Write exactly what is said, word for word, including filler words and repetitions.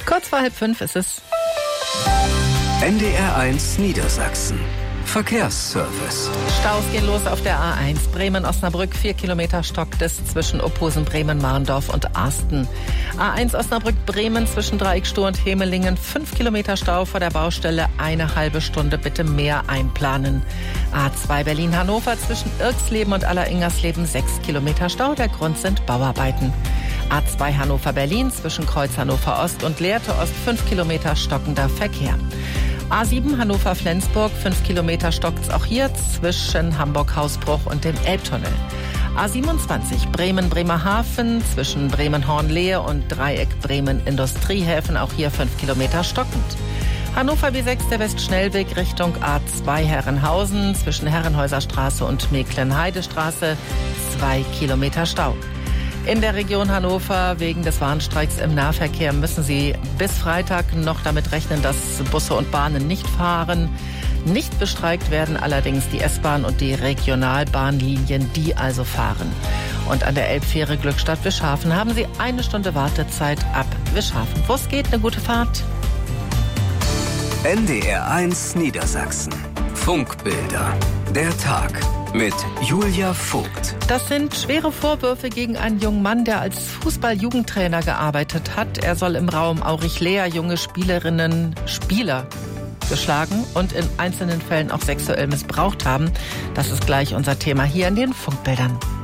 Kurz vor halb fünf ist es. N D R eins Niedersachsen. Verkehrsservice. Staus gehen los auf der A eins. Bremen-Osnabrück, vier Kilometer stockt es zwischen Opposen, Bremen, Marndorf und Arsten. A eins Osnabrück-Bremen zwischen Dreieckstoh und Hemelingen, fünf Kilometer Stau vor der Baustelle, eine halbe Stunde bitte mehr einplanen. A zwei Berlin-Hannover zwischen Irksleben und Aller-Ingersleben, sechs Kilometer Stau, der Grund sind Bauarbeiten. A zwei Hannover-Berlin zwischen Kreuz Hannover-Ost und Lehrte Ost, fünf Kilometer stockender Verkehr. A sieben Hannover-Flensburg, fünf Kilometer stockt's auch hier zwischen Hamburg-Hausbruch und dem Elbtunnel. A siebenundzwanzig Bremen-Bremerhaven zwischen Bremen-Hornlehe und Dreieck Bremen-Industriehäfen, auch hier fünf Kilometer stockend. Hannover B sechs, der Westschnellweg Richtung A zwei Herrenhausen zwischen Herrenhäuserstraße und Mecklenheidestraße, zwei Kilometer Stau. In der Region Hannover wegen des Warnstreiks im Nahverkehr müssen Sie bis Freitag noch damit rechnen, dass Busse und Bahnen nicht fahren. Nicht bestreikt werden allerdings die S-Bahn und die Regionalbahnlinien, die also fahren. Und an der Elbfähre Glückstadt-Wischhafen haben Sie eine Stunde Wartezeit ab Wischhafen. Wo es geht, eine gute Fahrt. N D R eins Niedersachsen. Funkbilder. Der Tag mit Julia Vogt. Das sind schwere Vorwürfe gegen einen jungen Mann, der als Fußball-Jugendtrainer gearbeitet hat. Er soll im Raum Aurich-Lea junge Spielerinnen, Spieler geschlagen und in einzelnen Fällen auch sexuell missbraucht haben. Das ist gleich unser Thema hier in den Funkbildern.